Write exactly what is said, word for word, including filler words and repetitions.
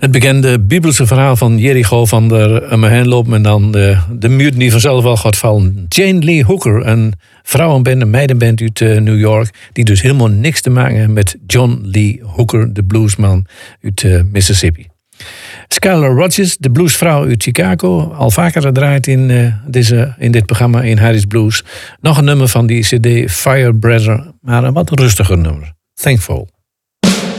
Het bekende bibelse verhaal van Jericho van er me heen lopen en dan de, de muur die vanzelf wel gaat vallen. Jane Lee Hooker, een vrouwenband, een meidenband uit uh, New York, die dus helemaal niks te maken heeft met John Lee Hooker, de bluesman uit uh, Mississippi. Skylar Rogers, de bluesvrouw uit Chicago, al vaker gedraaid in, uh, deze, in dit programma in Harry's Blues. Nog een nummer van die cd Firebrother, maar een wat rustiger nummer. Thankful.